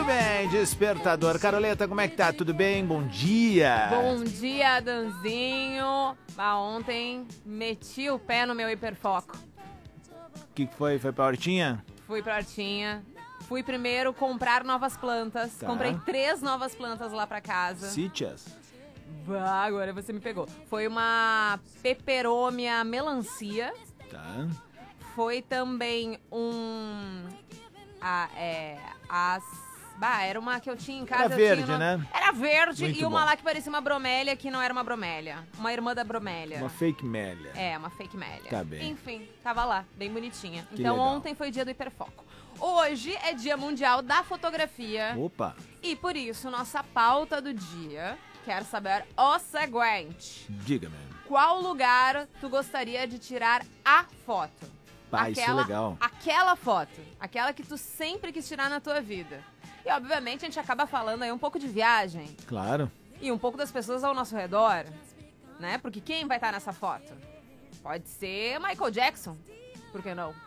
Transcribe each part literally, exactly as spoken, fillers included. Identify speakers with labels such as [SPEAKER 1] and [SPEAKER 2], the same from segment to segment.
[SPEAKER 1] bem, despertador. Caroleta, como é que tá? Tudo bem? Bom dia.
[SPEAKER 2] Bom dia, Danzinho. Ah, ontem meti o pé no meu hiperfoco.
[SPEAKER 1] O que foi? Foi pra hortinha?
[SPEAKER 2] Fui pra hortinha. Fui primeiro comprar novas plantas.
[SPEAKER 1] Tá.
[SPEAKER 2] Comprei três novas plantas lá pra casa.
[SPEAKER 1] Sítias?
[SPEAKER 2] Bah, agora você me pegou. Foi uma peperômia melancia.
[SPEAKER 1] Tá.
[SPEAKER 2] Foi também um... Ah, é... As... Bah, era uma que eu tinha em casa.
[SPEAKER 1] Era
[SPEAKER 2] eu
[SPEAKER 1] verde,
[SPEAKER 2] tinha no...
[SPEAKER 1] né?
[SPEAKER 2] Era verde.
[SPEAKER 1] Muito
[SPEAKER 2] e uma
[SPEAKER 1] bom.
[SPEAKER 2] lá que parecia uma bromélia, que não era uma bromélia. Uma irmã da bromélia.
[SPEAKER 1] Uma fake mélia.
[SPEAKER 2] É, uma fake mélia.
[SPEAKER 1] Tá bem.
[SPEAKER 2] Enfim, tava lá, bem bonitinha.
[SPEAKER 1] Que
[SPEAKER 2] Então
[SPEAKER 1] legal.
[SPEAKER 2] ontem foi dia do hiperfoco. Hoje é dia mundial da fotografia.
[SPEAKER 1] Opa,
[SPEAKER 2] E por isso, nossa pauta do dia quer saber o seguinte.
[SPEAKER 1] diga-me.
[SPEAKER 2] Qual lugar tu gostaria de tirar a foto?
[SPEAKER 1] Pá, isso é legal.
[SPEAKER 2] Aquela foto. Aquela que tu sempre quis tirar na tua vida. E, obviamente, a gente acaba falando aí um pouco de viagem.
[SPEAKER 1] Claro.
[SPEAKER 2] E um pouco das pessoas ao nosso redor, né? Porque quem vai estar nessa foto? Pode ser Michael Jackson. Por que não?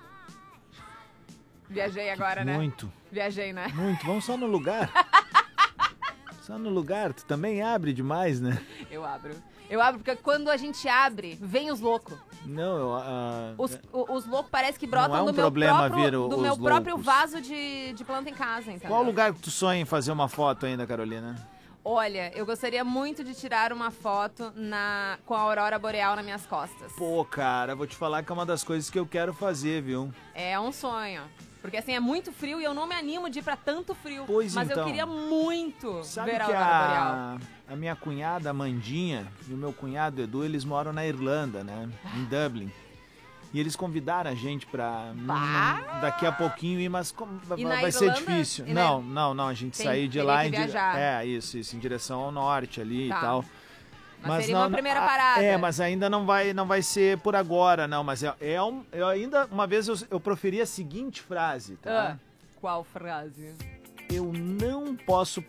[SPEAKER 2] Viajei agora, né?
[SPEAKER 1] Muito,
[SPEAKER 2] Viajei, né?
[SPEAKER 1] muito. Vamos só no lugar. Só no lugar. Tu também abre demais, né?
[SPEAKER 2] Eu abro. Eu abro porque quando a gente abre, vem os loucos.
[SPEAKER 1] Não, eu... ah,
[SPEAKER 2] Os,
[SPEAKER 1] é-
[SPEAKER 2] o- os loucos parece que brotam
[SPEAKER 1] Não é um
[SPEAKER 2] do meu
[SPEAKER 1] problema
[SPEAKER 2] próprio,
[SPEAKER 1] vir o-
[SPEAKER 2] do
[SPEAKER 1] os
[SPEAKER 2] meu próprio
[SPEAKER 1] loucos.
[SPEAKER 2] vaso de, de planta em casa, entendeu?
[SPEAKER 1] Qual lugar que tu sonha em fazer uma foto ainda, Carolina?
[SPEAKER 2] Olha, eu gostaria muito de tirar uma foto na, com a aurora boreal nas minhas costas.
[SPEAKER 1] Pô, cara, vou te falar que é uma das coisas que eu quero fazer, viu?
[SPEAKER 2] É um sonho. Porque assim, é muito frio e eu não me animo de ir pra tanto frio.
[SPEAKER 1] Pois
[SPEAKER 2] mas
[SPEAKER 1] então.
[SPEAKER 2] eu queria muito
[SPEAKER 1] Sabe
[SPEAKER 2] ver a
[SPEAKER 1] que
[SPEAKER 2] aurora boreal.
[SPEAKER 1] a, a minha cunhada, Amandinha, e o meu cunhado, Edu, eles moram na Irlanda, né? Em Dublin. E eles convidaram a gente pra hum,
[SPEAKER 2] Bah!
[SPEAKER 1] daqui a pouquinho ir, mas como, vai,
[SPEAKER 2] E na
[SPEAKER 1] vai ser
[SPEAKER 2] Irlanda?
[SPEAKER 1] difícil.
[SPEAKER 2] E na-
[SPEAKER 1] Não, não, não, a gente
[SPEAKER 2] Tem-
[SPEAKER 1] sair de
[SPEAKER 2] teria
[SPEAKER 1] lá
[SPEAKER 2] que
[SPEAKER 1] em dire-
[SPEAKER 2] viajar.
[SPEAKER 1] É, isso, isso, em direção ao norte ali
[SPEAKER 2] Tá.
[SPEAKER 1] e tal.
[SPEAKER 2] Mas seria uma primeira
[SPEAKER 1] a-
[SPEAKER 2] parada.
[SPEAKER 1] É, mas ainda não vai, não vai ser por agora, não. Mas é, é um, eu ainda, uma vez eu, eu proferi a seguinte frase, tá?
[SPEAKER 2] Ah, qual frase?
[SPEAKER 1] Eu não posso